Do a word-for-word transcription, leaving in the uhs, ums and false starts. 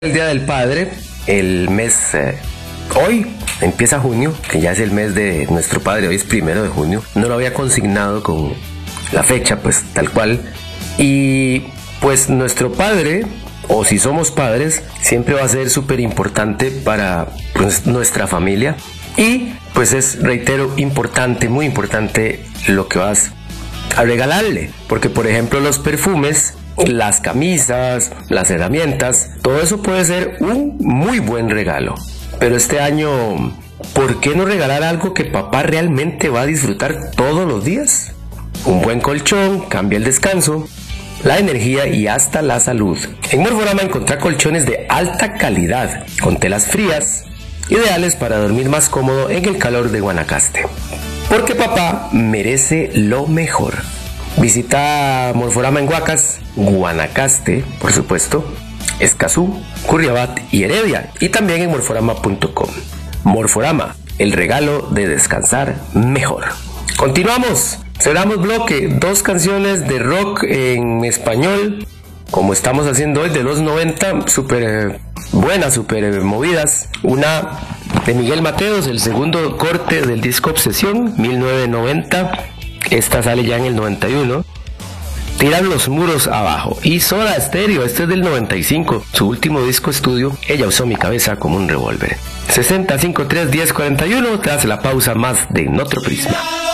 El Día del Padre, el mes, eh, hoy empieza junio, que ya es el mes de nuestro padre, hoy es primero de junio. No lo había consignado con la fecha, pues tal cual. Y pues nuestro padre, o si somos padres, siempre va a ser súper importante para pues, nuestra familia. Y pues es, reitero, importante, muy importante lo que vas a regalarle. Porque por ejemplo los perfumes, las camisas, las herramientas, todo eso puede ser un muy buen regalo. Pero este año, ¿por qué no regalar algo que papá realmente va a disfrutar todos los días? Un buen colchón cambia el descanso, la energía y hasta la salud. En Morforama encontrá colchones de alta calidad, con telas frías, ideales para dormir más cómodo en el calor de Guanacaste. Porque papá merece lo mejor. Visita Morforama en Guacas, Guanacaste, por supuesto, Escazú, Curriabat y Heredia, y también en morforama punto com. Morforama, el regalo de descansar mejor. Continuamos, cerramos bloque, dos canciones de rock en español, como estamos haciendo hoy, de los noventa, súper eh, buenas, súper eh, movidas. Una de Miguel Mateos, el segundo corte del disco Obsesión, mil novecientos noventa. Esta sale ya en el noventa y uno. Tiran los muros abajo. Y Soda Stereo, este es del noventa y cinco. Su último disco estudio, Ella usó mi cabeza como un revólver. sesenta, cincuenta y tres, diez, cuarenta y uno. Tras la pausa, más de En Otro Prisma.